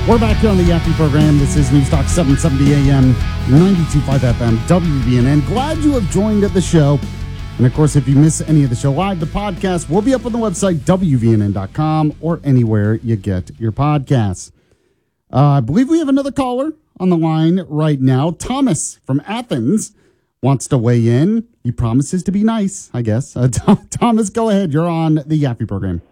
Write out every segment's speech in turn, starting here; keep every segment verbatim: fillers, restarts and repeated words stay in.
We're back here on the Yappy program. This is News Talk seven seventy A M, ninety-two point five F M, W V N N. Glad you have joined the show. And, of course, if you miss any of the show live, the podcast will be up on the website, W V N N dot com, or anywhere you get your podcasts. Uh, I believe we have another caller on the line right now. Thomas from Athens wants to weigh in. He promises to be nice, I guess. Uh, Thomas, go ahead. You're on the Yappy program.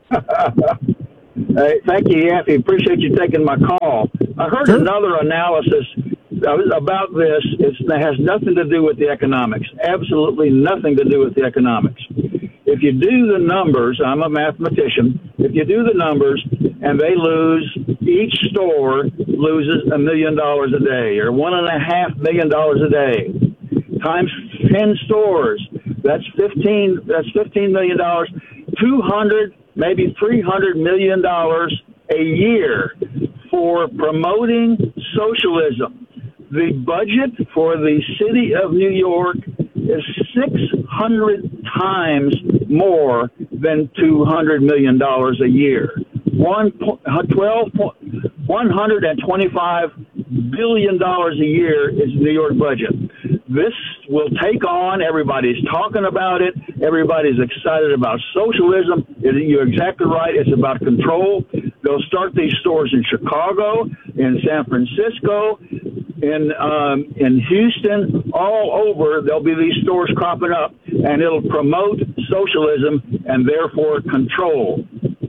Hey, thank you, Yappy. Appreciate you taking my call. I heard sure. another analysis about this. It's, it has nothing to do with the economics. Absolutely nothing to do with the economics. If you do the numbers, I'm a mathematician. If you do the numbers and they lose, each store loses a million dollars a day or one and a half million dollars a day times ten stores. That's fifteen. That's fifteen million dollars. Two hundred. Maybe three hundred million dollars a year for promoting socialism. The budget for the city of New York is six hundred times more than two hundred million dollars a year. One, twelve, one hundred twenty-five billion dollars a year is the New York budget. This will take on. Everybody's talking about it. Everybody's excited about socialism. You're exactly right. It's about control. They'll start these stores in Chicago, in San Francisco, in um, in Houston, all over. There'll be these stores cropping up, and it'll promote socialism and therefore control.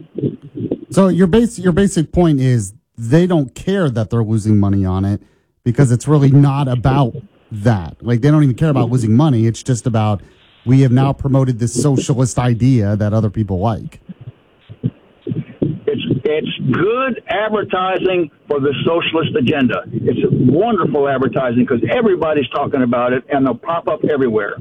So your base, your basic point is they don't care that they're losing money on it because it's really not about that. Like, they don't even care about losing money. It's just about, we have now promoted this socialist idea that other people like. It's it's good advertising for the socialist agenda. It's wonderful advertising because everybody's talking about it, and they'll pop up everywhere.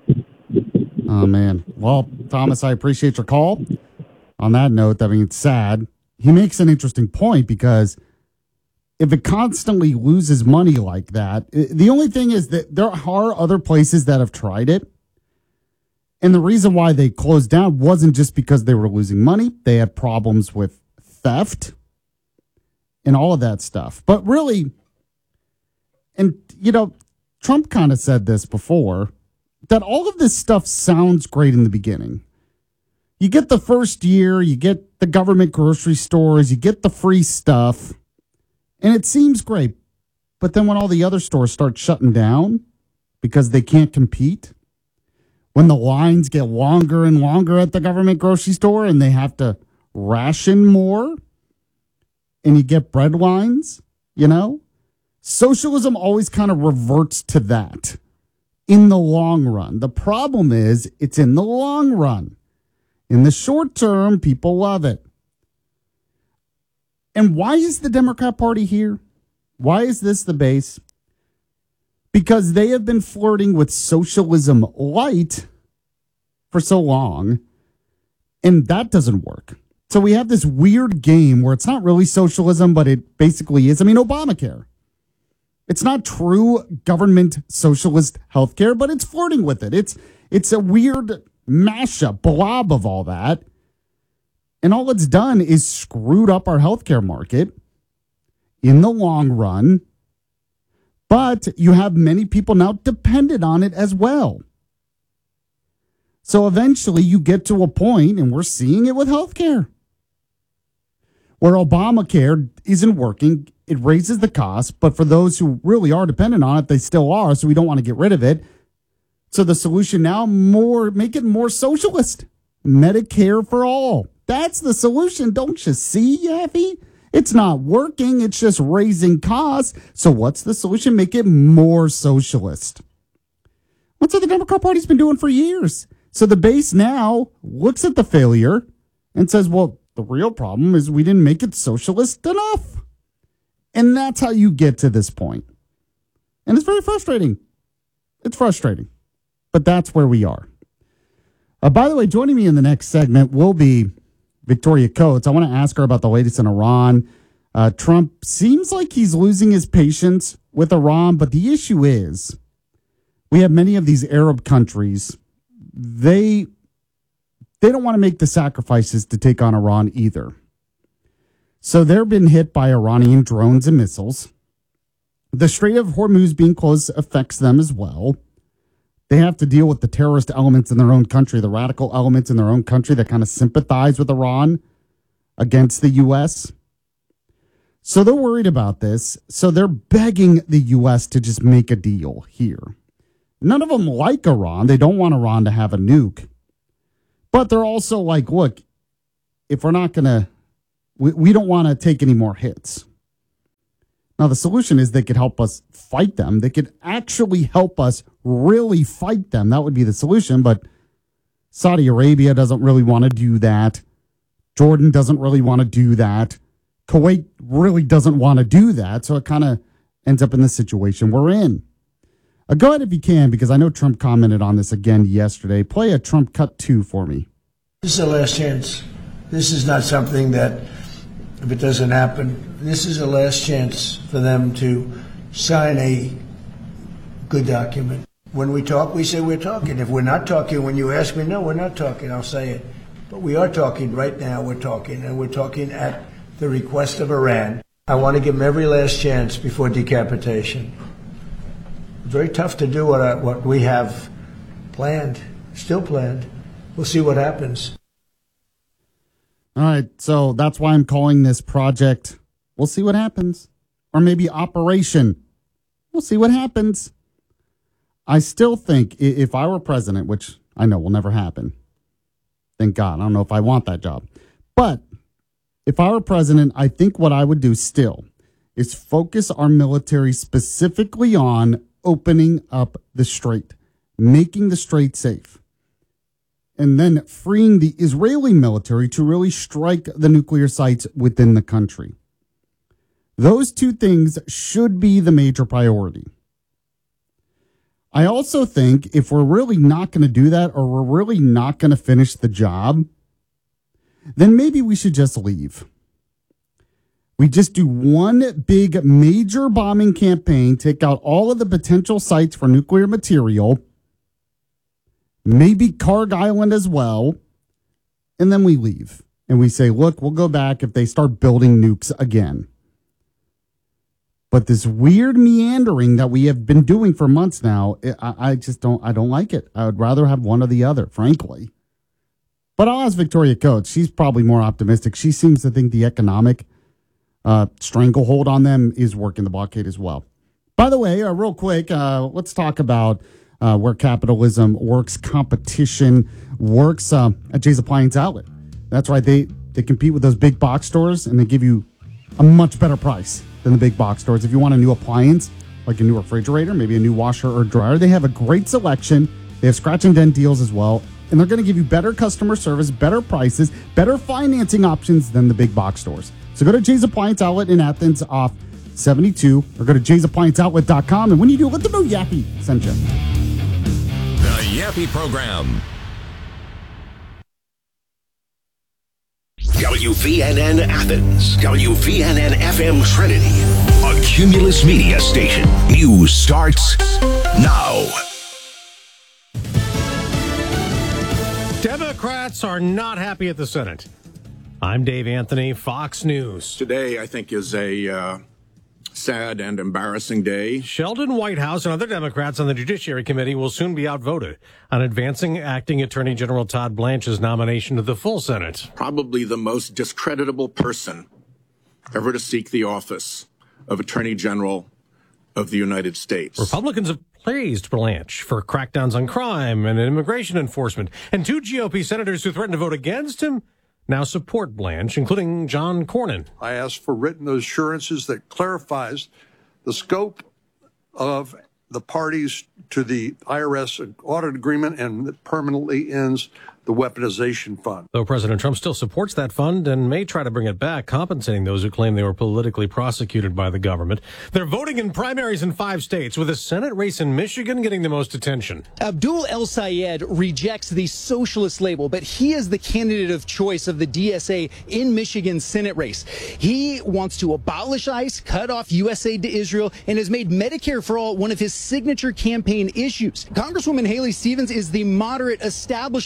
Oh, man. Well, Thomas, I appreciate your call. On that note, I mean, it's sad. He makes an interesting point because if it constantly loses money like that, the only thing is that there are other places that have tried it. And the reason why they closed down wasn't just because they were losing money. They had problems with theft and all of that stuff. But really, and, you know, Trump kind of said this before, that all of this stuff sounds great in the beginning. You get the first year, you get the government grocery stores, you get the free stuff. And it seems great, but then when all the other stores start shutting down because they can't compete, when the lines get longer and longer at the government grocery store and they have to ration more, and you get bread lines, you know, socialism always kind of reverts to that in the long run. The problem is it's in the long run. In the short term, people love it. And why is the Democrat Party here? Why is this the base? Because they have been flirting with socialism light for so long, and that doesn't work. So we have this weird game where it's not really socialism, but it basically is. I mean, Obamacare. It's not true government socialist healthcare, but it's flirting with it. It's it's a weird mashup, blob of all that. And all it's done is screwed up our healthcare market in the long run. But you have many people now dependent on it as well. So eventually you get to a point, and we're seeing it with healthcare, where Obamacare isn't working. It raises the cost, but for those who really are dependent on it, they still are, so we don't want to get rid of it. So the solution now, more make it more socialist. Medicare for all. That's the solution. Don't you see, Yaffy? It's not working. It's just raising costs. So what's the solution? Make it more socialist. That's what the Democrat Party's been doing for years. So the base now looks at the failure and says, well, the real problem is we didn't make it socialist enough. And that's how you get to this point. And it's very frustrating. It's frustrating. But that's where we are. Uh, by the way, joining me in the next segment will be Victoria Coates. I want to ask her about the latest in Iran. Uh, Trump seems like he's losing his patience with Iran, but the issue is we have many of these Arab countries. They they don't want to make the sacrifices to take on Iran either. So they're been hit by Iranian drones and missiles. The Strait of Hormuz being closed affects them as well. They have to deal with the terrorist elements in their own country, the radical elements in their own country that kind of sympathize with Iran against the U S. So they're worried about this. So they're begging the U S to just make a deal here. None of them like Iran. They don't want Iran to have a nuke. But they're also like, look, if we're not going to, we, we don't want to take any more hits. Now, the solution is they could help us fight them. They could actually help us really fight them. That would be the solution. But Saudi Arabia doesn't really want to do that. Jordan doesn't really want to do that. Kuwait really doesn't want to do that. So it kind of ends up in the situation we're in. Uh, go ahead if you can, because I know Trump commented on this again yesterday. Play a Trump cut two for me. This is the last chance. This is not something that, if it doesn't happen, this is the last chance for them to sign a good document. When we talk, we say we're talking. If we're not talking, when you ask me, no, we're not talking, I'll say it. But we are talking right now. We're talking, and we're talking at the request of Iran. I want to give them every last chance before decapitation. Very tough to do what, I, what we have planned, still planned. We'll see what happens. All right, so that's why I'm calling this project, we'll see what happens. Or maybe Operation, we'll see what happens. I still think if I were president, which I know will never happen, thank God, I don't know if I want that job. But if I were president, I think what I would do still is focus our military specifically on opening up the strait, making the strait safe, and then freeing the Israeli military to really strike the nuclear sites within the country. Those two things should be the major priority. I also think if we're really not going to do that, or we're really not going to finish the job, then maybe we should just leave. We just do one big major bombing campaign, take out all of the potential sites for nuclear material, maybe Karg Island as well, and then we leave. And we say, look, we'll go back if they start building nukes again. But this weird meandering that we have been doing for months now, I, I just don't, I don't like it. I would rather have one or the other, frankly. But I'll ask Victoria Coates. She's probably more optimistic. She seems to think the economic uh, stranglehold on them is working the blockade as well. By the way, uh, real quick, uh, let's talk about uh, where capitalism works, competition works uh, at Jay's Appliance Outlet. That's right. They, they compete with those big box stores, and they give you a much better price than the big box stores. If you want a new appliance, like a new refrigerator, maybe a new washer or dryer, they have a great selection. They have scratch and dent deals as well. And they're going to give you better customer service, better prices, better financing options than the big box stores. So go to Jay's Appliance Outlet in Athens off seventy-two, or go to jays appliance outlet dot com. And when you do, let them know Yappy sent you. The Yappy Program. W V N N Athens, W V N N F M Trinity, a Cumulus Media station. News starts now. Democrats are not happy at the Senate. I'm Dave Anthony, Fox News. Today, I think, is a uh, sad and embarrassing day. Sheldon Whitehouse and other Democrats on the Judiciary Committee will soon be outvoted on advancing acting Attorney General Todd Blanche's nomination to the full Senate. Probably the most discreditable person ever to seek the office of Attorney General of the United States. Republicans have praised Blanche for crackdowns on crime and immigration enforcement, and two G O P senators who threatened to vote against him now support Blanche, including John Cornyn. I asked for written assurances that clarifies the scope of the parties to the I R S audit agreement and that permanently ends the weaponization fund. Though President Trump still supports that fund and may try to bring it back, compensating those who claim they were politically prosecuted by the government. They're voting in primaries in five states, with a Senate race in Michigan getting the most attention. Abdul El-Sayed rejects the socialist label, but he is the candidate of choice of the D S A in Michigan's Senate race. He wants to abolish ICE, cut off U S aid to Israel, and has made Medicare for All one of his signature campaign issues. Congresswoman Haley Stevens is the moderate establishment-backed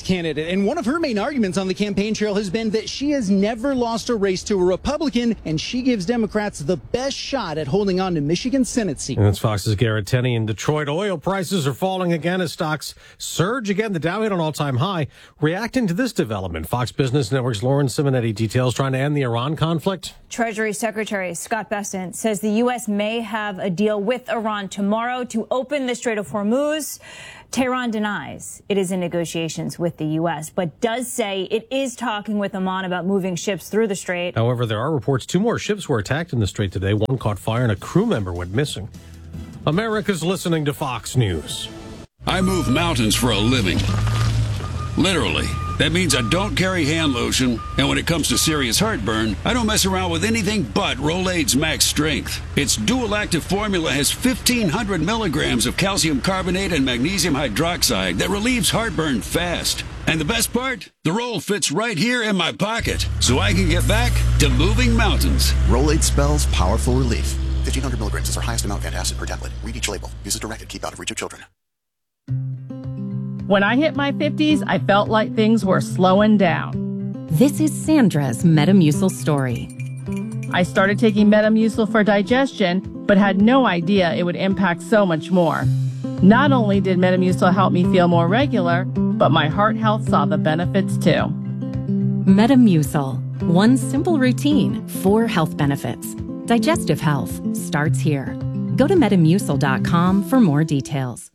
candidate, and one of her main arguments on the campaign trail has been that she has never lost a race to a Republican, and she gives Democrats the best shot at holding on to Michigan's Senate seat. And that's Fox's Garrett Tenney in Detroit. Oil prices are falling again as stocks surge again. The Dow hit an all-time high. Reacting to this development, Fox Business Network's Lauren Simonetti details trying to end the Iran conflict. Treasury Secretary Scott Bessent says the U S may have a deal with Iran tomorrow to open the Strait of Hormuz. Tehran denies it is in negotiations with the U S, but does say it is talking with Oman about moving ships through the strait. However, there are reports two more ships were attacked in the strait today. One caught fire and a crew member went missing. America's listening to Fox News. I move mountains for a living. Literally. That means I don't carry hand lotion, and when it comes to serious heartburn, I don't mess around with anything but Rolaids Max Strength. Its dual-active formula has fifteen hundred milligrams of calcium carbonate and magnesium hydroxide that relieves heartburn fast. And the best part? The roll fits right here in my pocket, so I can get back to moving mountains. Rolaids spells powerful relief. fifteen hundred milligrams is our highest amount of antacid per tablet. Read each label. Use as directed. Keep out of reach of children. When I hit my fifties, I felt like things were slowing down. This is Sandra's Metamucil story. I started taking Metamucil for digestion, but had no idea it would impact so much more. Not only did Metamucil help me feel more regular, but my heart health saw the benefits too. Metamucil. One simple routine, four health benefits. Digestive health starts here. Go to metamucil dot com for more details.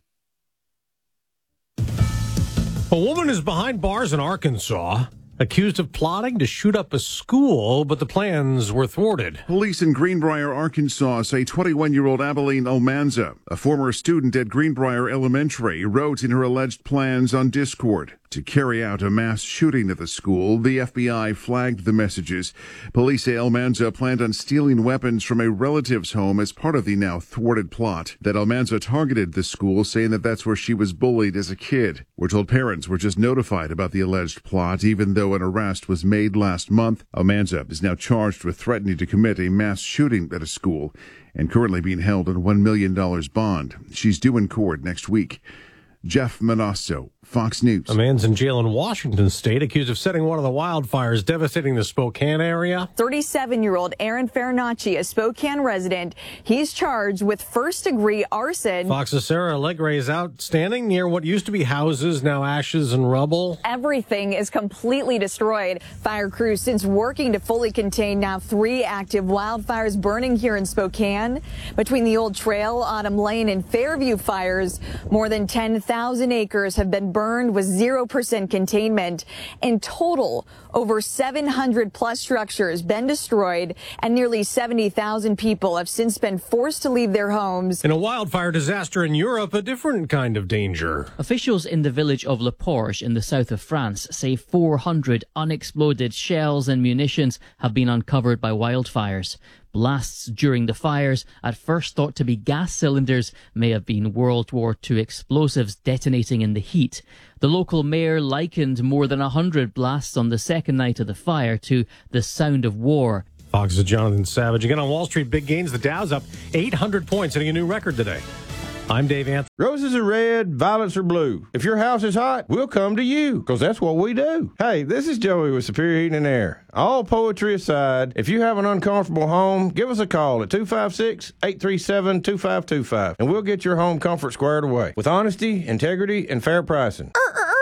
A woman is behind bars in Arkansas, accused of plotting to shoot up a school, but the plans were thwarted. Police in Greenbrier, Arkansas say twenty-one-year-old Abilene Almanza, a former student at Greenbrier Elementary, wrote in her alleged plans on Discord to carry out a mass shooting at the school. The F B I flagged the messages. Police say Almanza planned on stealing weapons from a relative's home as part of the now thwarted plot. That Almanza targeted the school, saying that that's where she was bullied as a kid. We're told parents were just notified about the alleged plot, even though an arrest was made last month. Almanza is now charged with threatening to commit a mass shooting at a school and currently being held on one million dollars bond. She's due in court next week. Jeff Manasso, Fox News. A man's in jail in Washington State accused of setting one of the wildfires devastating the Spokane area. thirty-seven-year-old Aaron Farinacci, a Spokane resident. He's charged with first-degree arson. Fox's Sarah Allegre is out standing near what used to be houses, now ashes and rubble. Everything is completely destroyed. Fire crews since working to fully contain now three active wildfires burning here in Spokane. Between the Old Trail, Autumn Lane, and Fairview fires, more than ten thousand acres have been burned with zero percent containment. In total, over seven hundred plus structures been destroyed, and nearly seventy thousand people have since been forced to leave their homes. In a wildfire disaster in Europe, a different kind of danger. Officials in the village of Le Porge in the south of France say four hundred unexploded shells and munitions have been uncovered by wildfires. Blasts during the fires, at first thought to be gas cylinders, may have been World War Two explosives detonating in the heat. The local mayor likened more than one hundred blasts on the second night of the fire to the sound of war. Fox's Jonathan Savage. Again on Wall Street, big gains. The Dow's up eight hundred points, hitting a new record today. I'm Dave Anthony. Roses are red, violets are blue. If your house is hot, we'll come to you, because that's what we do. Hey, this is Joey with Superior Heating and Air. All poetry aside, if you have an uncomfortable home, give us a call at two five six, eight three seven, two five two five, and we'll get your home comfort squared away with honesty, integrity, and fair pricing.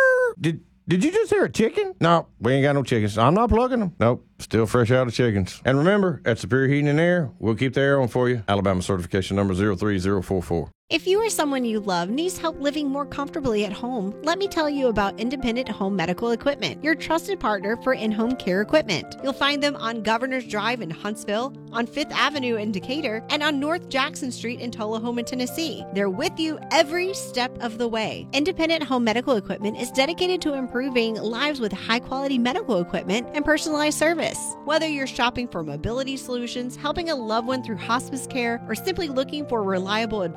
Did Did you just hear a chicken? No, we ain't got no chickens. I'm not plugging them. Nope, still fresh out of chickens. And remember, at Superior Heating and Air, we'll keep the air on for you. Alabama certification number zero three zero four four. If you or someone you love needs help living more comfortably at home, let me tell you about Independent Home Medical Equipment, your trusted partner for in-home care equipment. You'll find them on Governor's Drive in Huntsville, on Fifth Avenue in Decatur, and on North Jackson Street in Tullahoma, Tennessee. They're with you every step of the way. Independent Home Medical Equipment is dedicated to improving lives with high-quality medical equipment and personalized service. Whether you're shopping for mobility solutions, helping a loved one through hospice care, or simply looking for reliable advice,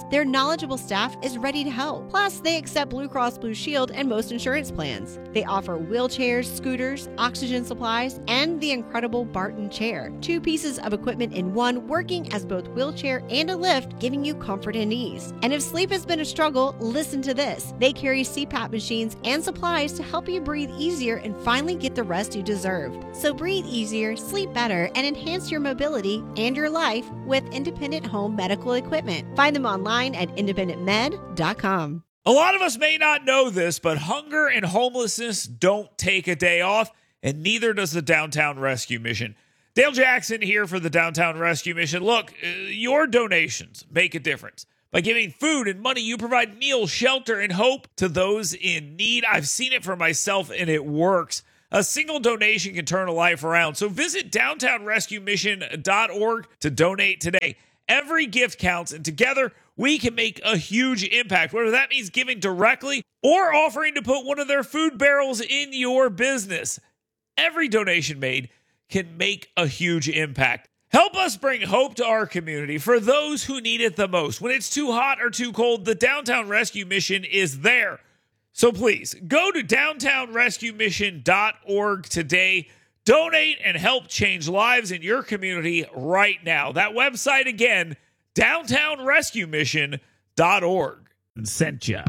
Their knowledgeable staff is ready to help. Plus, they accept Blue Cross Blue Shield and most insurance plans. They offer wheelchairs, scooters, oxygen supplies, and the incredible Barton chair. Two pieces of equipment in one, working as both wheelchair and a lift, giving you comfort and ease. And if sleep has been a struggle, listen to this. They carry C PAP machines and supplies to help you breathe easier and finally get the rest you deserve. So breathe easier, sleep better, and enhance your mobility and your life with Independent Home Medical Equipment. Find them online at independent med dot com. A lot of us may not know this, but hunger and homelessness don't take a day off, and neither does the Downtown Rescue Mission. Dale Jackson here for the Downtown Rescue Mission. Look, uh, your donations make a difference. By giving food and money, you provide meals, shelter, and hope to those in need. I've seen it for myself, and it works. A single donation can turn a life around. So visit downtown rescue mission dot org to donate today. Every gift counts, and together we can make a huge impact, whether that means giving directly or offering to put one of their food barrels in your business. Every donation made can make a huge impact. Help us bring hope to our community for those who need it the most. When it's too hot or too cold, the Downtown Rescue Mission is there. So please, go to downtown rescue mission dot org today. Donate and help change lives in your community right now. That website again, downtown rescue mission dot org. Sent ya.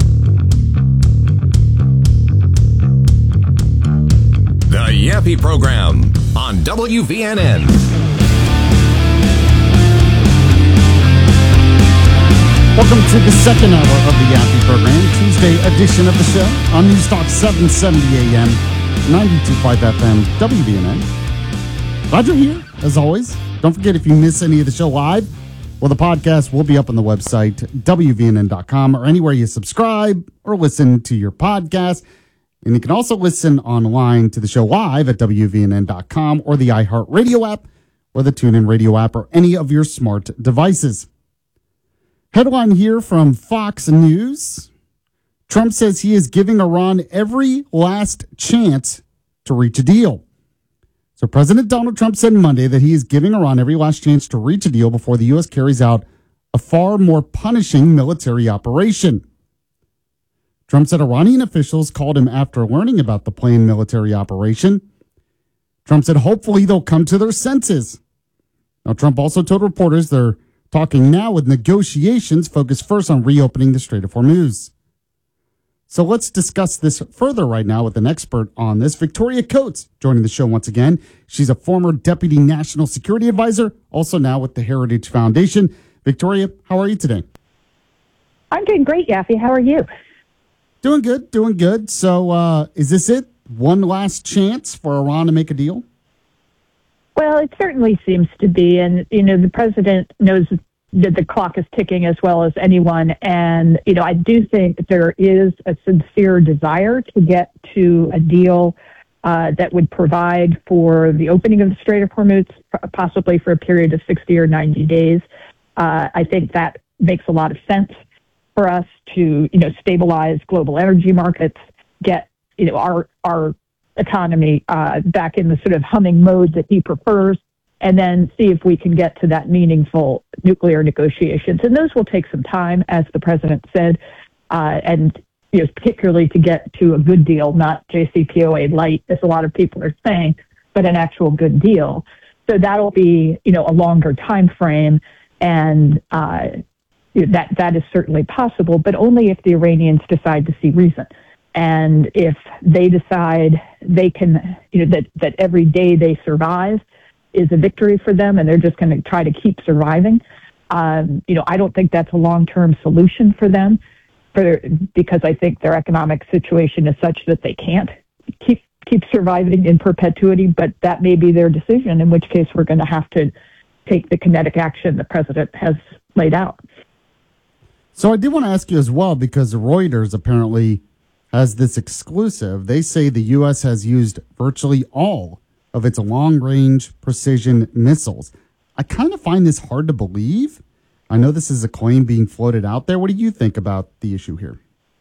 The Yappy Program on W V N N. Welcome to the second hour of the Yappy Program, Tuesday edition of the show on News Talk seven seventy A M, ninety-two point five F M, W V N N. Glad you're here, as always. Don't forget, if you miss any of the show live, well, the podcast will be up on the website, W V N N dot com, or anywhere you subscribe or listen to your podcast. And you can also listen online to the show live at W V N N dot com or the iHeartRadio app or the TuneIn Radio app or any of your smart devices. Headline here from Fox News. Trump says he is giving Iran every last chance to reach a deal. So President Donald Trump said Monday that he is giving Iran every last chance to reach a deal before the U S carries out a far more punishing military operation. Trump said Iranian officials called him after learning about the planned military operation. Trump said hopefully they'll come to their senses. Now, Trump also told reporters they're talking now with negotiations focused first on reopening the Strait of Hormuz. So let's discuss this further right now with an expert on this. Victoria Coates joining the show once again. She's a former Deputy National Security Advisor, also now with the Heritage Foundation. Victoria, how are you today? I'm doing great, Yaffy. How are you? Doing good, doing good. So uh, is this it? One last chance for Iran to make a deal? Well, it certainly seems to be. And, you know, the president knows that the clock is ticking as well as anyone. And, you know, I do think there is a sincere desire to get to a deal uh, that would provide for the opening of the Strait of Hormuz, possibly for a period of sixty or ninety days. Uh, I think that makes a lot of sense for us to, you know, stabilize global energy markets, get, you know, our, our economy uh, back in the sort of humming mode that he prefers, and then see if we can get to that meaningful nuclear negotiations. And those will take some time, as the president said, uh, and you know, particularly to get to a good deal, not J C P O A light, as a lot of people are saying, but an actual good deal. So that'll be, you know, a longer time frame, and uh, that that is certainly possible, but only if the Iranians decide to see reason. And if they decide they can, you know, that, that every day they survive is a victory for them and they're just going to try to keep surviving, um, you know, I don't think that's a long-term solution for them, for, because I think their economic situation is such that they can't keep keep surviving in perpetuity, but that may be their decision, in which case we're going to have to take the kinetic action the president has laid out. So I did want to ask you as well, because Reuters apparently has this exclusive. They say the U S has used virtually all of its long-range precision missiles. I kind of find this hard to believe. I know this is a claim being floated out there. What do you think about the issue here?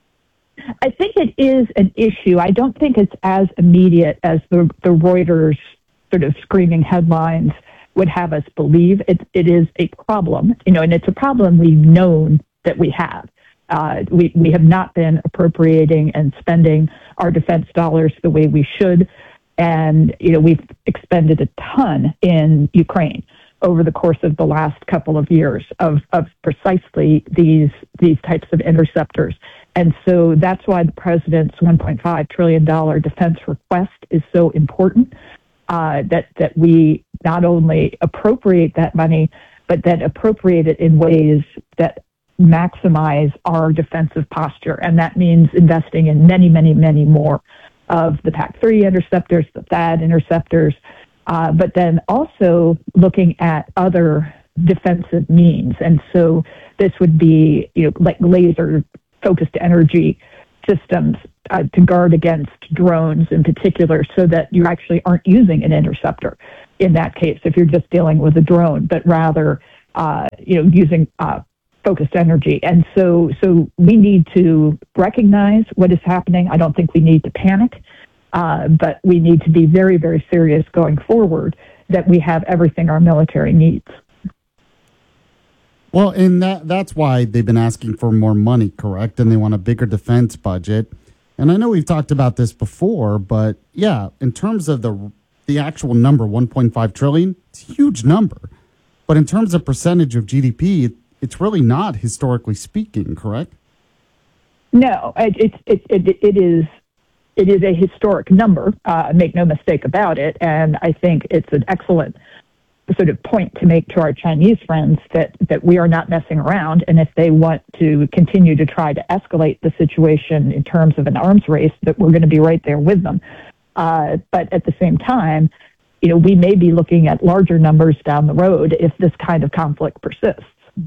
I think it is an issue. I don't think it's as immediate as the, the Reuters sort of screaming headlines would have us believe. It, it is a problem, you know, and it's a problem we've known that we have. Uh, we, we have not been appropriating and spending our defense dollars the way we should. And, you know, we've expended a ton in Ukraine over the course of the last couple of years of, of precisely these these types of interceptors. And so that's why the president's one point five trillion dollars defense request is so important, uh, that, that we not only appropriate that money, but then appropriate it in ways that maximize our defensive posture. And that means investing in many, many, many more of the PAC three interceptors, the THAAD interceptors, uh, but then also looking at other defensive means. And so this would be, you know, like laser focused energy systems uh, to guard against drones in particular, so that you actually aren't using an interceptor in that case if you're just dealing with a drone, but rather, uh, you know, using uh, focused energy. And so, so we need to recognize what is happening. I don't think we need to panic, uh, but we need to be very, very serious going forward that we have everything our military needs. Well, and that that's why they've been asking for more money, correct? And they want a bigger defense budget. And I know we've talked about this before, but yeah, in terms of the the actual number, one point five trillion, it's a huge number. But in terms of percentage of G D P, it, it's really not, historically speaking, correct? No, it, it, it, it is it is a historic number, uh, make no mistake about it. And I think it's an excellent sort of point to make to our Chinese friends that, that we are not messing around. And if they want to continue to try to escalate the situation in terms of an arms race, that we're going to be right there with them. Uh, but at the same time, you know, we may be looking at larger numbers down the road if this kind of conflict persists.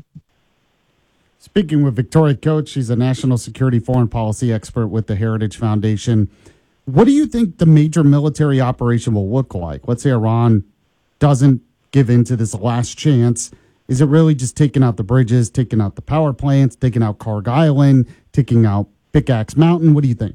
Speaking with Victoria Coates, she's a national security foreign policy expert with the Heritage Foundation. What do you think the major military operation will look like? Let's say Iran doesn't give in to this last chance. Is it really just taking out the bridges, taking out the power plants, taking out Karg Island, taking out Pickaxe Mountain? What do you think?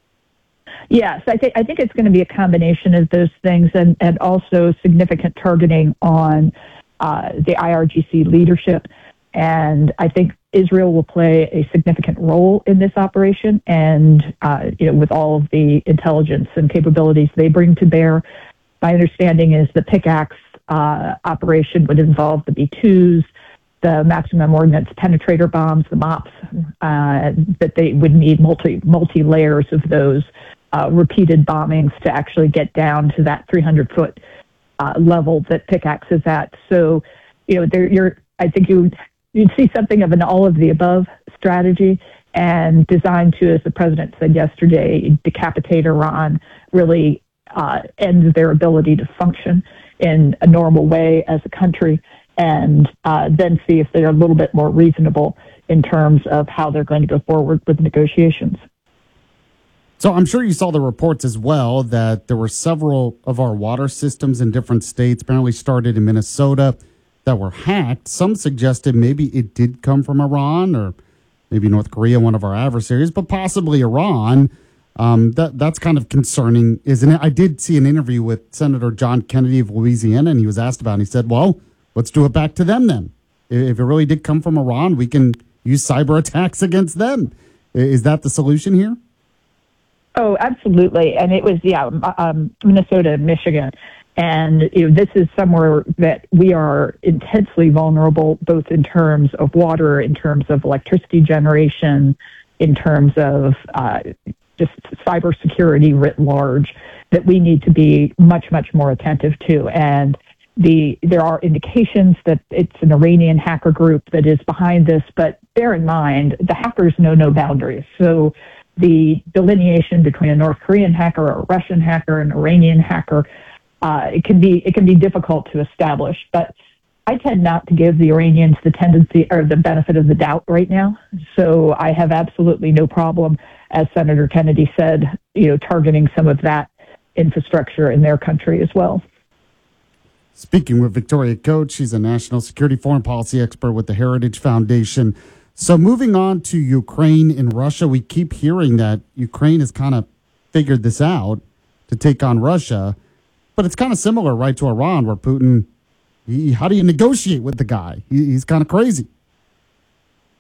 Yes, I think I think it's going to be a combination of those things, and, and also significant targeting on uh, the I R G C leadership. And I think Israel will play a significant role in this operation, and uh, you know, with all of the intelligence and capabilities they bring to bear. My understanding is the Pickaxe uh, operation would involve the B twos, the maximum ordnance penetrator bombs, the MOPS, uh, that they would need multi multi layers of those uh, repeated bombings to actually get down to that three hundred foot uh, level that Pickaxe is at. So, you know, there you're. I think you you'd see something of an all of the above strategy, and designed to, as the president said yesterday, decapitate Iran, really uh, end their ability to function in a normal way as a country, and uh, then see if they're a little bit more reasonable in terms of how they're going to go forward with negotiations. So I'm sure you saw the reports as well that there were several of our water systems in different states, apparently started in Minnesota, that were hacked. Some suggested maybe it did come from Iran or maybe North Korea, one of our adversaries, but possibly Iran. Um, that that's kind of concerning, isn't it? I did see an interview with Senator John Kennedy of Louisiana, and he was asked about it, and he said, well, let's do it back to them then. If it really did come from Iran, we can use cyber attacks against them. Is that the solution here? Oh, absolutely. And it was, yeah, um, Minnesota and Michigan. And you know, this is somewhere that we are intensely vulnerable, both in terms of water, in terms of electricity generation, in terms of uh, just cybersecurity writ large, that we need to be much, much more attentive to. And the there are indications that it's an Iranian hacker group that is behind this, but bear in mind, the hackers know no boundaries. So the delineation between a North Korean hacker, a Russian hacker, an Iranian hacker, uh, it can be it can be difficult to establish. But I tend not to give the Iranians the tendency or the benefit of the doubt right now. So I have absolutely no problem, as Senator Kennedy said, you know, targeting some of that infrastructure in their country as well. Speaking with Victoria Coates, she's a national security foreign policy expert with the Heritage Foundation. So moving on to Ukraine and Russia, we keep hearing that Ukraine has kind of figured this out to take on Russia, but it's kind of similar, right, to Iran, where Putin, he, how do you negotiate with the guy? He, he's kind of crazy.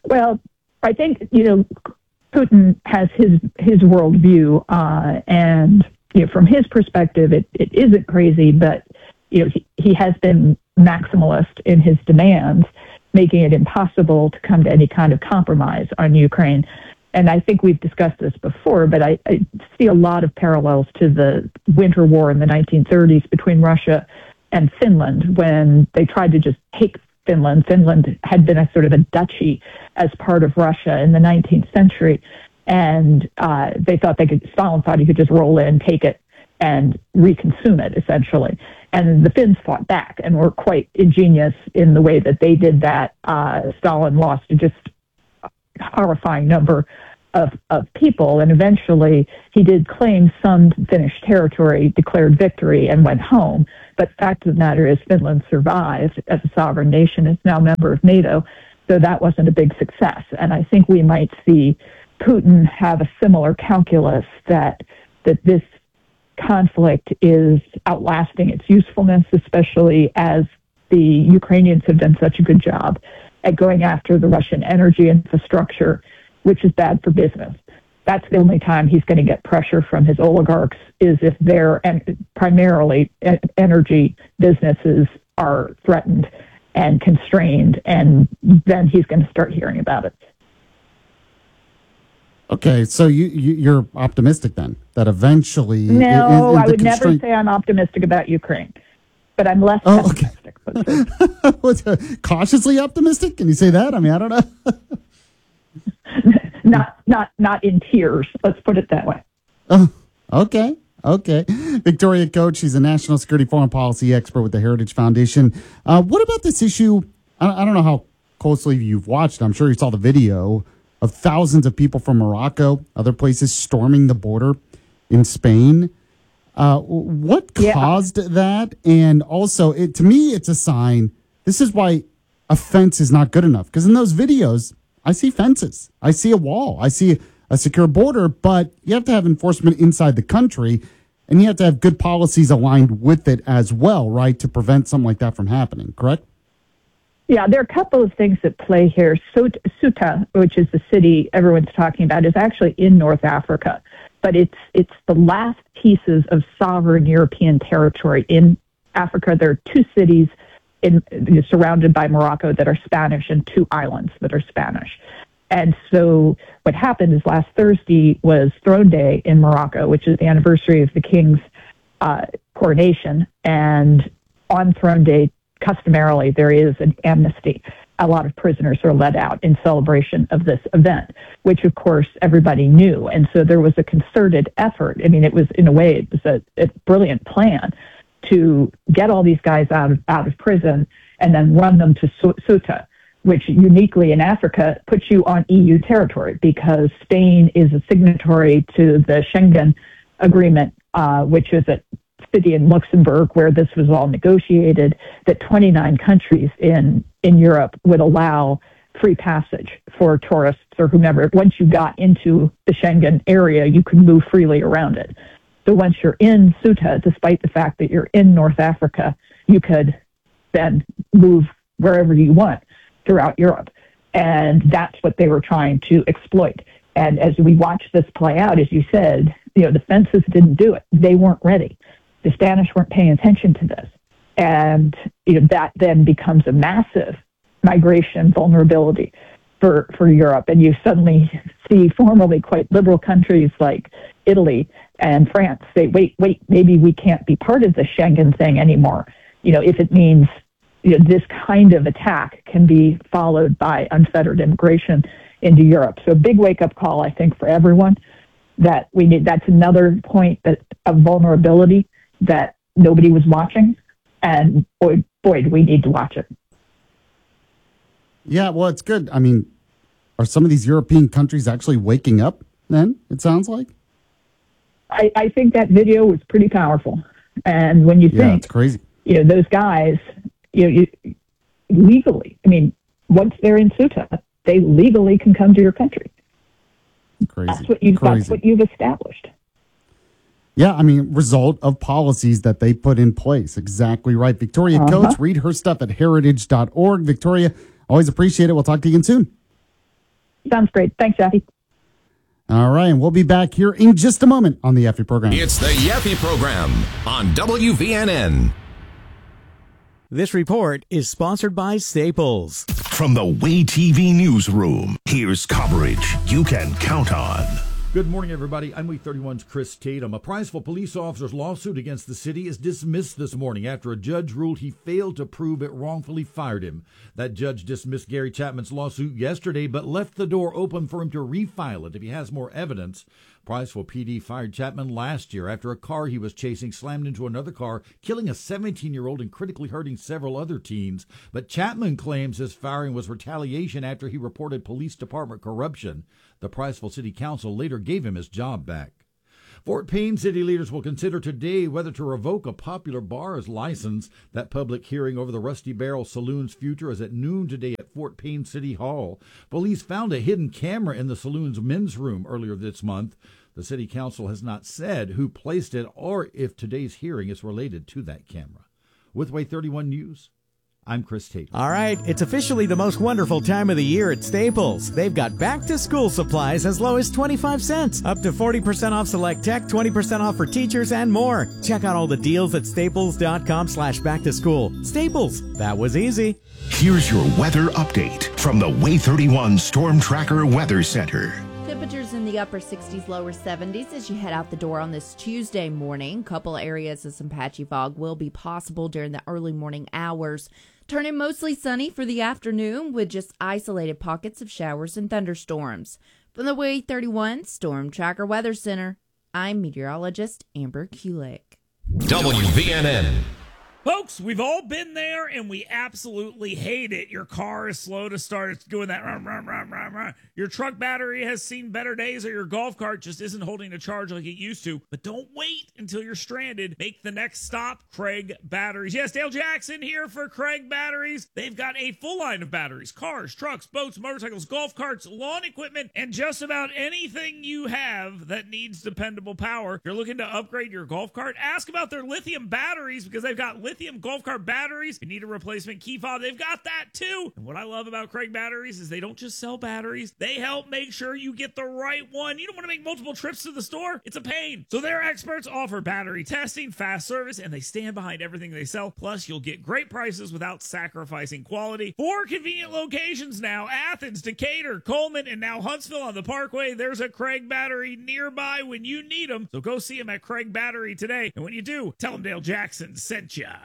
Well, I think, you know, Putin has his his worldview, uh, and you know, from his perspective, it, it isn't crazy, but you know, he, he has been maximalist in his demands, making it impossible to come to any kind of compromise on Ukraine. And I think we've discussed this before, but I, I see a lot of parallels to the Winter War in the nineteen thirties between Russia and Finland, when they tried to just take Finland. Finland had been a sort of a duchy as part of Russia in the nineteenth century, and uh, they thought they could. Stalin thought he could just roll in, take it, and reconsume it, essentially. And the Finns fought back and were quite ingenious in the way that they did that. Uh, Stalin lost a just horrifying number of, of people, and eventually he did claim some Finnish territory, declared victory, and went home. But the fact of the matter is Finland survived as a sovereign nation, is now a member of NATO, so that wasn't a big success. And I think we might see Putin have a similar calculus that that this conflict is outlasting its usefulness, especially as the Ukrainians have done such a good job at going after the Russian energy infrastructure, which is bad for business. That's the only time he's going to get pressure from his oligarchs, is if their en- primarily e- energy businesses are threatened and constrained, and then he's going to start hearing about it. Okay, so you, you you're optimistic then that eventually. No, it, it, I would constraint- never say I'm optimistic about Ukraine, but I'm less Oh, okay. pessimistic. What's, uh, cautiously optimistic? Can you say that? I mean, I don't know. not not not in tears. Let's put it that way. Oh, okay. Okay. Victoria Coach, she's a national security foreign policy expert with the Heritage Foundation. Uh, what about this issue? I, I don't know how closely you've watched. I'm sure you saw the video of thousands of people from Morocco, other places, storming the border in Spain. Uh, what caused yeah. that? And also, it, to me, it's a sign. This is why a fence is not good enough. Because in those videos, I see fences. I see a wall. I see a secure border. But you have to have enforcement inside the country. And you have to have good policies aligned with it as well, right, to prevent something like that from happening, correct? Yeah, there are a couple of things at play here. Ceuta, which is the city everyone's talking about, is actually in North Africa. But it's it's the last pieces of sovereign European territory in Africa. There are two cities in, surrounded by Morocco that are Spanish and two islands that are Spanish. And so what happened is last Thursday was Throne Day in Morocco, which is the anniversary of the king's uh, coronation. And on Throne Day, customarily, there is an amnesty. A lot of prisoners are let out in celebration of this event, which, of course, everybody knew. And so there was a concerted effort. I mean, it was, in a way, it was a, a brilliant plan to get all these guys out of, out of prison and then run them to Ceuta, which uniquely in Africa puts you on E U territory, because Spain is a signatory to the Schengen Agreement, uh, which is a city in Luxembourg where this was all negotiated, that twenty-nine countries in, in Europe would allow free passage for tourists or whomever. Once you got into the Schengen area, you could move freely around it. So once you're in Ceuta, despite the fact that you're in North Africa, you could then move wherever you want throughout Europe. And that's what they were trying to exploit. And as we watch this play out, as you said, you know, the fences didn't do it. They weren't ready. The Spanish weren't paying attention to this. And you know, that then becomes a massive migration vulnerability for, for Europe. And you suddenly see formerly quite liberal countries like Italy and France say, wait, wait, maybe we can't be part of the Schengen thing anymore. You know, if it means, you know, this kind of attack can be followed by unfettered immigration into Europe. So a big wake-up call, I think, for everyone, that we need. That's another point that of vulnerability that nobody was watching, and boy, boy, do we need to watch it. Yeah, well, it's good. I mean, are some of these European countries actually waking up then, it sounds like? I, I think that video was pretty powerful. And when you yeah, think, it's crazy. You know, those guys, you know, you, legally, I mean, once they're in Ceuta, they legally can come to your country. Crazy. That's what you've, crazy. That's what you've established. Yeah, I mean, result of policies that they put in place. Exactly right. Victoria Uh-huh. Coates, read her stuff at heritage dot org. Victoria, always appreciate it. We'll talk to you again soon. Sounds great. Thanks, Jackie. All right, and we'll be back here in just a moment on the Yaffe program. It's the Yaffe program on W V N N. This report is sponsored by Staples. From the Way T V newsroom, here's coverage you can count on. Good morning, everybody. I'm Week thirty-one's Chris Tatum. A Priceville police officer's lawsuit against the city is dismissed this morning after a judge ruled he failed to prove it wrongfully fired him. That judge dismissed Gary Chapman's lawsuit yesterday, but left the door open for him to refile it if he has more evidence. Priceville P D fired Chapman last year after a car he was chasing slammed into another car, killing a seventeen-year-old and critically hurting several other teens. But Chapman claims his firing was retaliation after he reported police department corruption. The Priceville City Council later gave him his job back. Fort Payne city leaders will consider today whether to revoke a popular bar's license. That public hearing over the Rusty Barrel Saloon's future is at noon today at Fort Payne City Hall. Police found a hidden camera in the saloon's men's room earlier this month. The city council has not said who placed it or if today's hearing is related to that camera. With Way thirty-one News, I'm Chris Tate. All right, it's officially the most wonderful time of the year at Staples. They've got back-to-school supplies as low as twenty-five cents, up to forty percent off select tech, twenty percent off for teachers, and more. Check out all the deals at staples.com slash back-to-school. Staples, that was easy. Here's your weather update from the Way thirty-one Storm Tracker Weather Center. Temperatures in the upper sixties, lower seventies as you head out the door on this Tuesday morning. Couple areas of some patchy fog will be possible during the early morning hours. Turning mostly sunny for the afternoon with just isolated pockets of showers and thunderstorms. From the Way thirty-one Storm Tracker Weather Center, I'm meteorologist Amber Kulik. W V N N. Folks, we've all been there, and we absolutely hate it. Your car is slow to start. It's doing that. Run, run, run, run, run. Your truck battery has seen better days, or your golf cart just isn't holding a charge like it used to. But don't wait until you're stranded. Make the next stop, Craig Batteries. Yes, Dale Jackson here for Craig Batteries. They've got a full line of batteries, cars, trucks, boats, motorcycles, golf carts, lawn equipment, and just about anything you have that needs dependable power. If you're looking to upgrade your golf cart, ask about their lithium batteries because they've got lithium Lithium golf cart batteries. You need a replacement key fob, they've got that too. And what I love about Craig Batteries is they don't just sell batteries, they help make sure you get the right one. You don't want to make multiple trips to the store, it's a pain. So their experts offer battery testing, fast service, and they stand behind everything they sell. Plus, you'll get great prices without sacrificing quality. Four convenient locations now: Athens, Decatur, Coleman, and now Huntsville on the Parkway. There's a Craig Battery nearby when you need them. So go see them at Craig Battery today. And when you do, tell them Dale Jackson sent ya.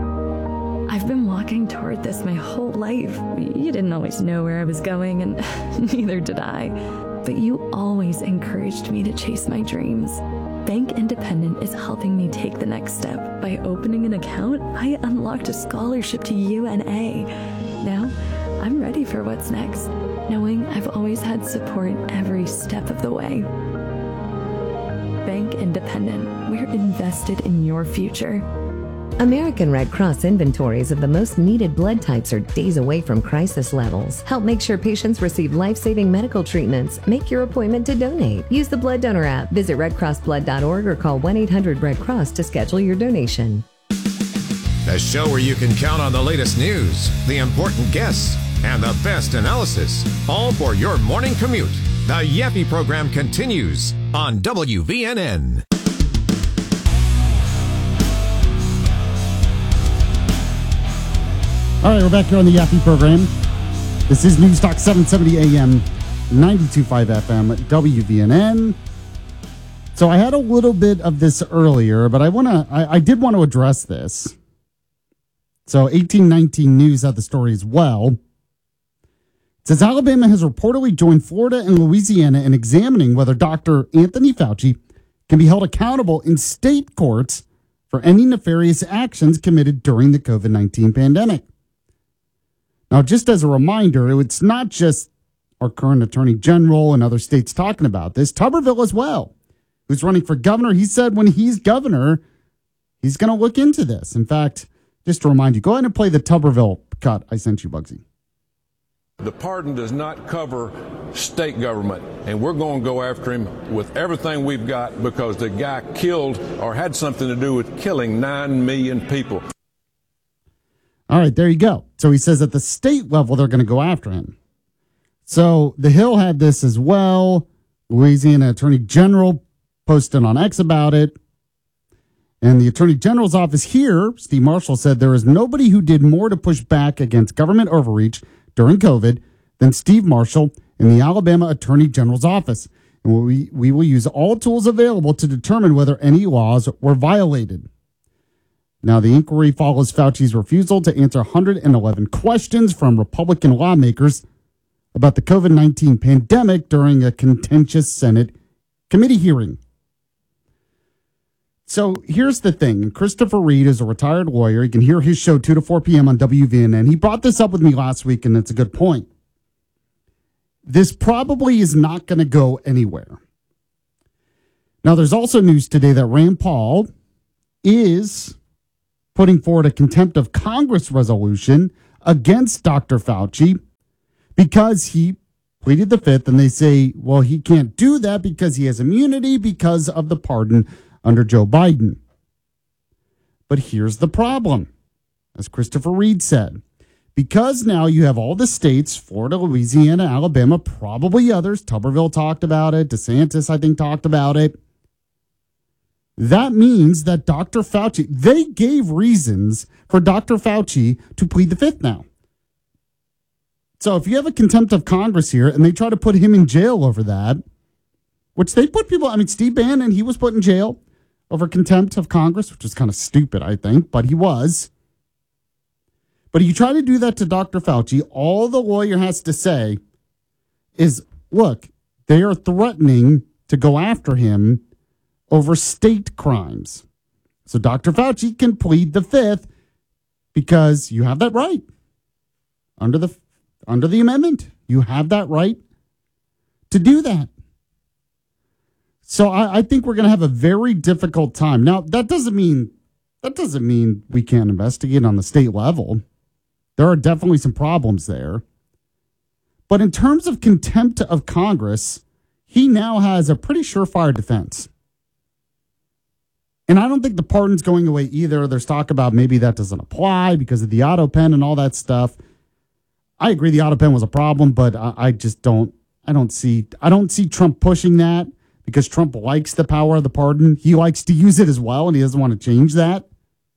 I've been walking toward this my whole life. You didn't always know where I was going, and neither did I. But you always encouraged me to chase my dreams. Bank Independent is helping me take the next step. By opening an account, I unlocked a scholarship to U N A. Now, I'm ready for what's next, knowing I've always had support every step of the way. Bank Independent, we're invested in your future. American Red Cross inventories of the most needed blood types are days away from crisis levels. Help make sure patients receive life-saving medical treatments. Make your appointment to donate. Use the Blood Donor app. Visit red cross blood dot org or call one eight hundred red cross to schedule your donation. The show where you can count on the latest news, the important guests, and the best analysis, all for your morning commute. The Yaffe program continues on W V N N. All right, we're back here on the Yaffe program. This is News Talk seven seventy A M, ninety-two point five F M, W V N N. So I had a little bit of this earlier, but I want to, I, I did want to address this. So eighteen nineteen News had the story as well. It says Alabama has reportedly joined Florida and Louisiana in examining whether Doctor Anthony Fauci can be held accountable in state courts for any nefarious actions committed during the COVID nineteen pandemic. Now, just as a reminder, it's not just our current attorney general and other states talking about this. Tuberville as well, who's running for governor. He said when he's governor, he's going to look into this. In fact, just to remind you, go ahead and play the Tuberville cut I sent you, Bugsy. The pardon does not cover state government, and we're going to go after him with everything we've got because the guy killed or had something to do with killing nine million people. All right, there you go. So he says at the state level, they're going to go after him. So the Hill had this as well. Louisiana Attorney General posted on X about it. And the Attorney General's office here, Steve Marshall, said there is nobody who did more to push back against government overreach during COVID than Steve Marshall in the Alabama Attorney General's office. And we, we will use all tools available to determine whether any laws were violated. Now, the inquiry follows Fauci's refusal to answer one hundred eleven questions from Republican lawmakers about the COVID nineteen pandemic during a contentious Senate committee hearing. So here's the thing. Christopher Reed is a retired lawyer. You can hear his show two to four p.m. on W V N N. He brought this up with me last week, and it's a good point. This probably is not going to go anywhere. Now, there's also news today that Rand Paul is putting forward a contempt of Congress resolution against Doctor Fauci because he pleaded the fifth, and they say, well, he can't do that because he has immunity because of the pardon under Joe Biden. But here's the problem, as Christopher Reed said. Because now you have all the states, Florida, Louisiana, Alabama, probably others, Tuberville talked about it, DeSantis, I think, talked about it. That means that Doctor Fauci, they gave reasons for Doctor Fauci to plead the fifth now. So if you have a contempt of Congress here and they try to put him in jail over that, which they put people, I mean, Steve Bannon, he was put in jail over contempt of Congress, which is kind of stupid, I think, but he was. But you try to do that to Doctor Fauci, all the lawyer has to say is, look, they are threatening to go after him over state crimes. So Doctor Fauci can plead the fifth because you have that right. Under the under the amendment, you have that right to do that. So I, I think we're going to have a very difficult time. Now, that doesn't mean that doesn't mean we can't investigate on the state level. There are definitely some problems there. But in terms of contempt of Congress, he now has a pretty surefire defense. And I don't think the pardon's going away either. There's talk about maybe that doesn't apply because of the auto pen and all that stuff. I agree the auto pen was a problem, but I, I just don't I don't see I don't see Trump pushing that because Trump likes the power of the pardon. He likes to use it as well, and he doesn't want to change that.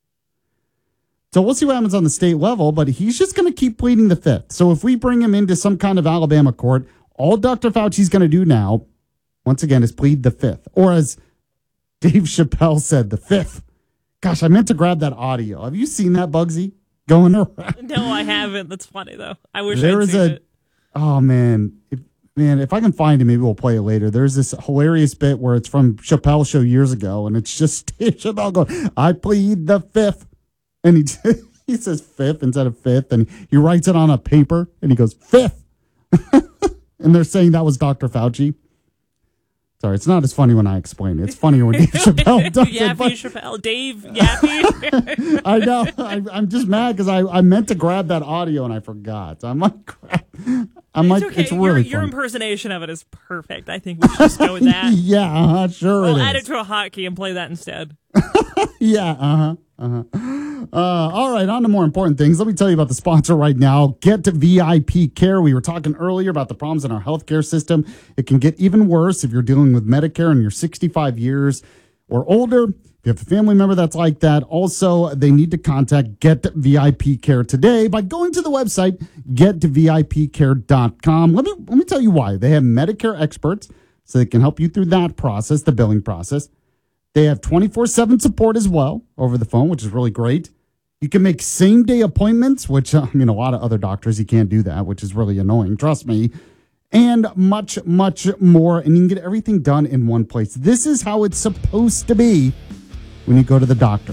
So we'll see what happens on the state level, but he's just going to keep pleading the fifth. So if we bring him into some kind of Alabama court, all Doctor Fauci's going to do now, once again, is plead the fifth. Or as Dave Chappelle said, the fifth. Gosh, I meant to grab that audio. Have you seen that, Bugsy, going around? No, I haven't. That's funny, though. I wish There I'd is seen a, it. oh, man. If, man, if I can find it, maybe we'll play it later. There's this hilarious bit where it's from Chappelle's show years ago, and it's just Dave Chappelle going, I plead the fifth. And he he says fifth instead of fifth, and he writes it on a paper, and he goes, fifth. And they're saying that was Doctor Fauci. Sorry, it's not as funny when I explain it. It's funnier when Dave Chappelle does Yappy it. But Chappelle. Dave Yappy. I know. I, I'm just mad because I, I meant to grab that audio, and I forgot. So I'm like, crap. I'm It's like, okay. it's your, really your funny. impersonation of it is perfect. I think we should just go with that. Yeah, uh-huh, sure We'll it add is. it to a hotkey and play that instead. Yeah, uh-huh, uh-huh. Uh, all right, on to more important things. Let me tell you about the sponsor right now, Get V I P Care. We were talking earlier about the problems in our healthcare system. It can get even worse if you're dealing with Medicare and you're sixty-five years or older. If you have a family member that's like that, also, they need to contact Get V I P Care today by going to the website, get V I P care dot com. Let me, let me tell you why. They have Medicare experts, so they can help you through that process, the billing process. They have twenty-four seven support as well over the phone, which is really great. You can make same-day appointments, which, I mean, a lot of other doctors, you can't do that, which is really annoying, trust me. And much, much more. And you can get everything done in one place. This is how it's supposed to be when you go to the doctor.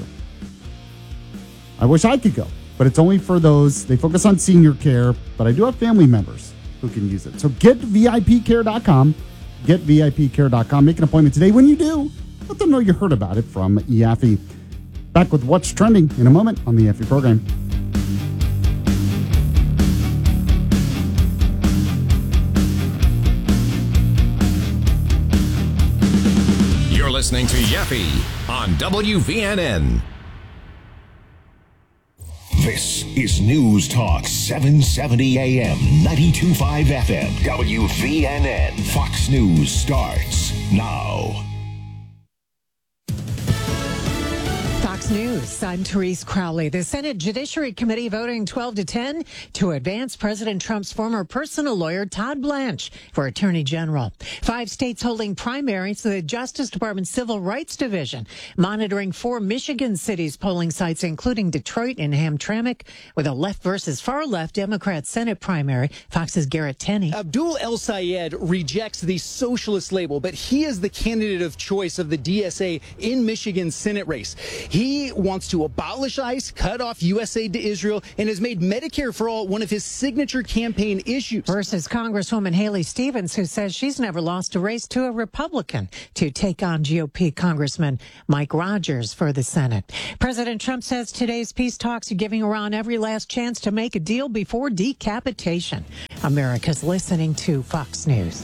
I wish I could go, but it's only for those. They focus on senior care, but I do have family members who can use it. So get V I P care dot com. get V I P care dot com. Make an appointment today. When you do, let them know you heard about it from Yaffe. Back with What's Trending in a moment on the Yaffe program. You're listening to Yaffe on W V N N. This is News Talk seven seventy A M, ninety-two point five F M, W V N N. Fox News starts now. Fox News, I'm Therese Crowley. The Senate Judiciary Committee voting twelve to ten to advance President Trump's former personal lawyer, Todd Blanche, for Attorney General. Five states holding primaries, the Justice Department Civil Rights Division monitoring four Michigan cities polling sites, including Detroit and Hamtramck, with a left versus far left Democrat Senate primary. Fox's Garrett Tenney. Abdul El Sayed rejects the socialist label, but he is the candidate of choice of the D S A in Michigan's Senate race. He wants to abolish ICE, cut off U S aid to Israel, and has made Medicare for All one of his signature campaign issues. Versus Congresswoman Haley Stevens, who says she's never lost a race to a Republican to take on G O P Congressman Mike Rogers for the Senate. President Trump says today's peace talks are giving Iran every last chance to make a deal before decapitation. America's listening to Fox News.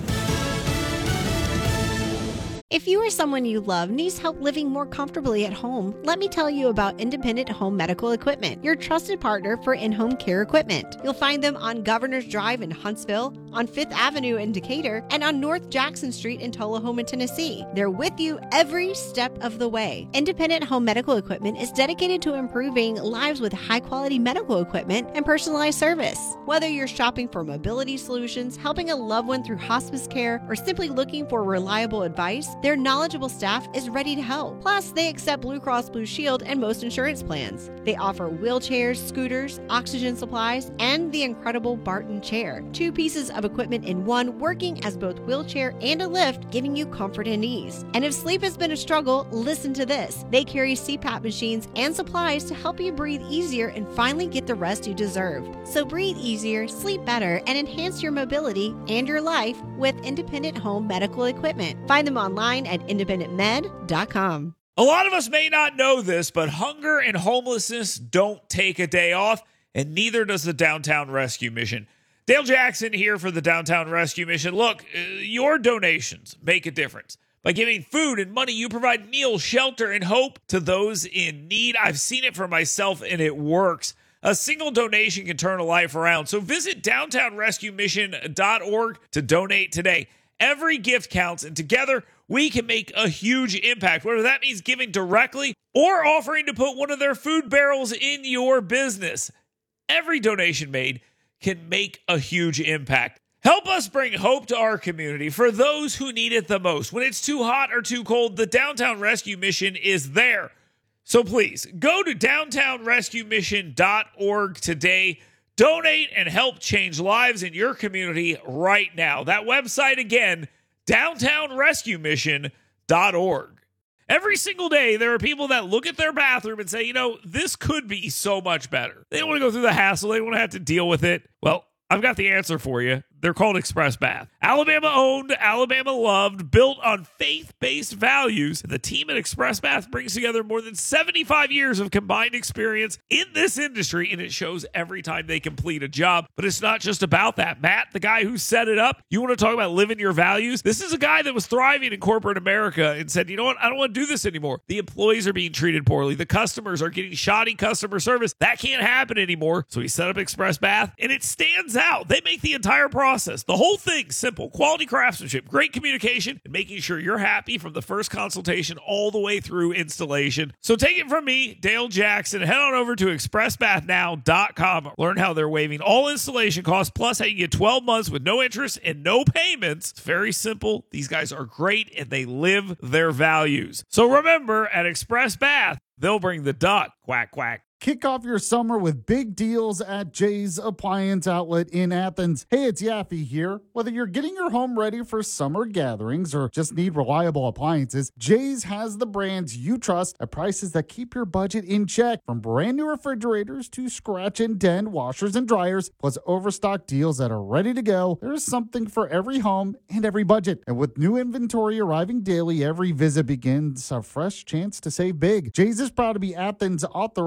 If you or someone you love needs help living more comfortably at home, let me tell you about Independent Home Medical Equipment, your trusted partner for in-home care equipment. You'll find them on Governor's Drive in Huntsville, on Fifth Avenue in Decatur, and on North Jackson Street in Tullahoma, Tennessee. They're with you every step of the way. Independent Home Medical Equipment is dedicated to improving lives with high-quality medical equipment and personalized service. Whether you're shopping for mobility solutions, helping a loved one through hospice care, or simply looking for reliable advice, their knowledgeable staff is ready to help. Plus, they accept Blue Cross Blue Shield and most insurance plans. They offer wheelchairs, scooters, oxygen supplies, and the incredible Barton chair. Two pieces of equipment in one, working as both wheelchair and a lift, giving you comfort and ease. And if sleep has been a struggle, listen to this. They carry C PAP machines and supplies to help you breathe easier and finally get the rest you deserve. So breathe easier, sleep better, and enhance your mobility and your life with Independent Home Medical Equipment. Find them online at independent med dot com. A lot of us may not know this, but hunger and homelessness don't take a day off, and neither does the Downtown Rescue Mission. Dale Jackson here for the Downtown Rescue Mission. Look, uh, your donations make a difference. By giving food and money, you provide meals, shelter, and hope to those in need. I've seen it for myself, and it works. A single donation can turn a life around. So visit downtown rescue mission dot org to donate today. Every gift counts, and together we can make a huge impact, whether that means giving directly or offering to put one of their food barrels in your business. Every donation made can make a huge impact. Help us bring hope to our community for those who need it the most. When it's too hot or too cold, the Downtown Rescue Mission is there. So please, go to downtown rescue mission dot org today. Donate and help change lives in your community right now. That website again, downtown rescue mission dot org. Every single day, there are people that look at their bathroom and say, you know, this could be so much better. They don't want to go through the hassle. They don't want to have to deal with it. Well, I've got the answer for you. They're called Express Bath. Alabama owned, Alabama loved, built on faith-based values. The team at Express Bath brings together more than seventy-five years of combined experience in this industry, and it shows every time they complete a job. But it's not just about that. Matt, the guy who set it up, you want to talk about living your values? This is a guy that was thriving in corporate America and said, you know what? I don't want to do this anymore. The employees are being treated poorly. The customers are getting shoddy customer service. That can't happen anymore. So he set up Express Bath, and it stands out. They make the entire process. The whole thing simple, quality craftsmanship, great communication, and making sure you're happy from the first consultation all the way through installation. So take it from me, Dale Jackson. Head on over to express bath now dot com. Learn how they're waiving all installation costs, plus how you get twelve months with no interest and no payments. It's very simple. These guys are great, and they live their values. So remember, at Express Bath, they'll bring the duck. Quack, quack. Kick off your summer with big deals at Jay's Appliance Outlet in Athens. Hey, it's Yaffe here. Whether you're getting your home ready for summer gatherings or just need reliable appliances, Jay's has the brands you trust at prices that keep your budget in check. From brand new refrigerators to scratch and dent washers and dryers, plus overstock deals that are ready to go, there's something for every home and every budget. And with new inventory arriving daily, every visit begins a fresh chance to save big. Jay's is proud to be Athens' authorized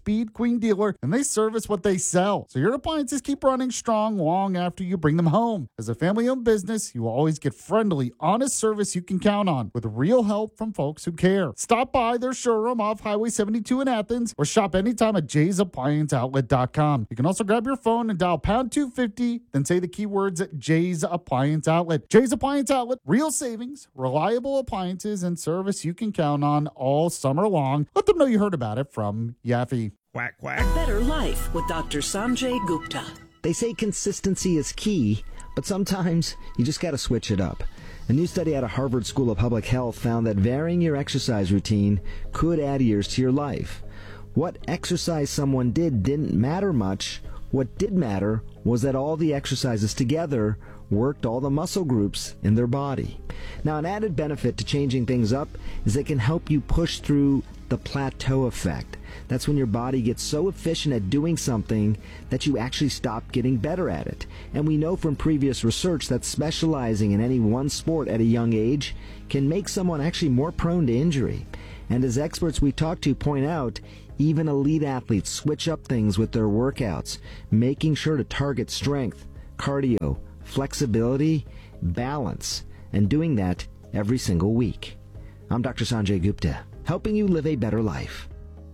Speed Queen dealer, and they service what they sell. So your appliances keep running strong long after you bring them home. As a family-owned business, you will always get friendly, honest service you can count on with real help from folks who care. Stop by their showroom off Highway seventy-two in Athens or shop anytime at jays appliance outlet dot com. You can also grab your phone and dial pound two fifty, then say the keywords at Jay's Appliance Outlet. Jay's Appliance Outlet, real savings, reliable appliances, and service you can count on all summer long. Let them know you heard about it from Yaffe. Quack, quack. Better life with Doctor Sanjay Gupta. They say consistency is key, but sometimes you just got to switch it up. A new study out of Harvard School of Public Health found that varying your exercise routine could add years to your life. What exercise someone did didn't matter much. What did matter was that all the exercises together worked all the muscle groups in their body. Now, an added benefit to changing things up is it can help you push through the plateau effect. That's when your body gets so efficient at doing something that you actually stop getting better at it. And we know from previous research that specializing in any one sport at a young age can make someone actually more prone to injury. And as experts we talk to point out, even elite athletes switch up things with their workouts, making sure to target strength, cardio, flexibility, balance, and doing that every single week. I'm Doctor Sanjay Gupta, helping you live a better life.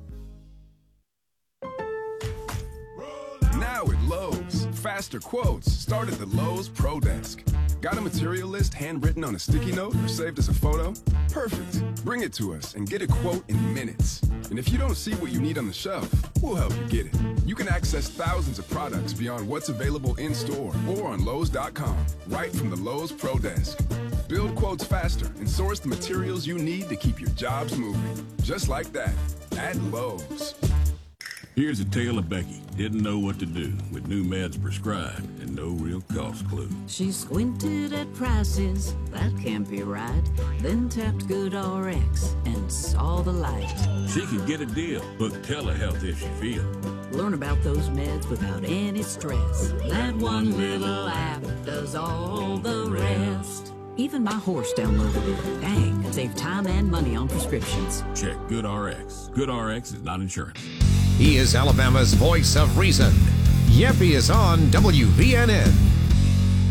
Now at Lowe's, faster quotes start at the Lowe's Pro Desk. Got a material list handwritten on a sticky note or saved as a photo? Perfect. Bring it to us and get a quote in minutes. And if you don't see what you need on the shelf, we'll help you get it. You can access thousands of products beyond what's available in store or on Lowe's dot com, right from the Lowe's Pro Desk. Build quotes faster and source the materials you need to keep your jobs moving. Just like that, at Lowe's. Here's a tale of Becky. Didn't know what to do with new meds prescribed and no real cost clue. She squinted at prices, that can't be right. Then tapped GoodRx and saw the light. She could get a deal. Book telehealth if she feel. Learn about those meds without any stress. That one little app does all the rest. Even my horse downloaded it. Dang, save time and money on prescriptions. Check GoodRx. GoodRx is not insurance. He is Alabama's voice of reason. Yeffy is on W V N N.